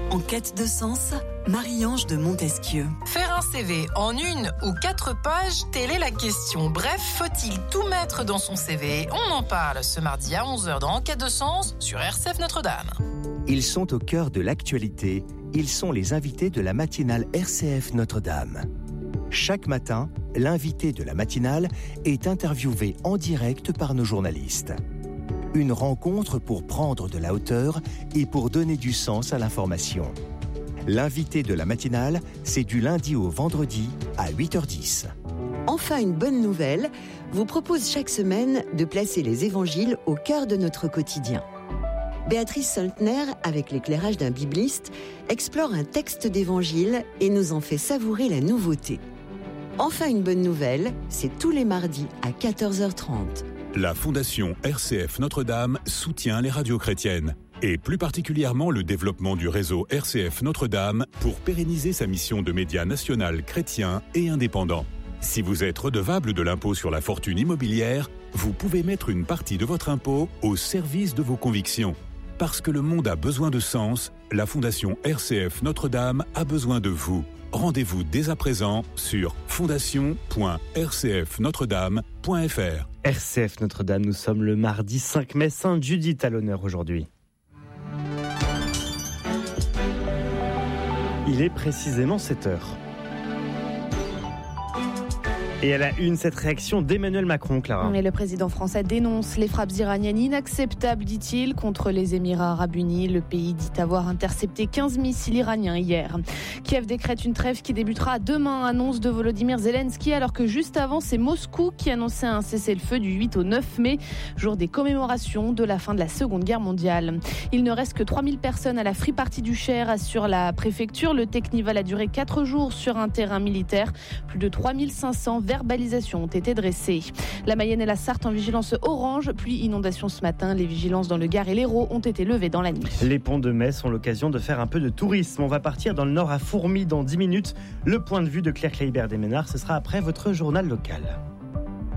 En quête de sens, Marie-Ange de Montesquieu. Faire un CV en 1 ou 4 pages, telle est la question. Bref, faut-il tout mettre dans son CV? On en parle ce mardi à 11h dans En quête de sens sur RCF Notre-Dame. Ils sont au cœur de l'actualité. Ils sont les invités de la matinale RCF Notre-Dame. Chaque matin, l'invité de la matinale est interviewé en direct par nos journalistes. Une rencontre pour prendre de la hauteur et pour donner du sens à l'information. L'invité de la matinale, c'est du lundi au vendredi à 8h10. Enfin, une bonne nouvelle vous propose chaque semaine de placer les évangiles au cœur de notre quotidien. Béatrice Soltner, avec l'éclairage d'un bibliste, explore un texte d'évangile et nous en fait savourer la nouveauté. Enfin, une bonne nouvelle, c'est tous les mardis à 14h30. La Fondation RCF Notre-Dame soutient les radios chrétiennes et plus particulièrement le développement du réseau RCF Notre-Dame pour pérenniser sa mission de média national chrétien et indépendant. Si vous êtes redevable de l'impôt sur la fortune immobilière, vous pouvez mettre une partie de votre impôt au service de vos convictions. Parce que le monde a besoin de sens, la Fondation RCF Notre-Dame a besoin de vous. Rendez-vous dès à présent sur fondation.rcfnotredame.fr. RCF Notre-Dame, nous sommes le mardi 5 mai, Sainte Judith à l'honneur aujourd'hui. Il est précisément 7h. Et à la une, cette réaction d'Emmanuel Macron, Clara. Et le président français dénonce les frappes iraniennes inacceptables, dit-il, contre les Émirats arabes unis. Le pays dit avoir intercepté 15 missiles iraniens hier. Kiev décrète une trêve qui débutera demain, annonce de Volodymyr Zelensky, alors que juste avant, c'est Moscou qui annonçait un cessez-le-feu du 8 au 9 mai, jour des commémorations de la fin de la Seconde Guerre mondiale. Il ne reste que 3000 personnes à la Free Party du Cher, assure la préfecture. Le Technival a duré 4 jours sur un terrain militaire. Plus de 3500 verbalisations ont été dressées. La Mayenne et la Sarthe en vigilance orange, pluie inondation ce matin. Les vigilances dans le Gard et l'Hérault ont été levées dans la nuit. Les ponts de Metz ont l'occasion de faire un peu de tourisme. On va partir dans le nord à Fourmies dans 10 minutes. Le point de vue de Claire Kleibert des Ménards, ce sera après votre journal local.